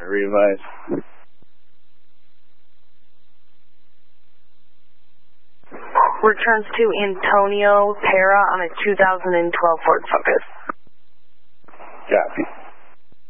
Revise. Returns to Antonio Pera on a 2012 Ford Focus. Copy.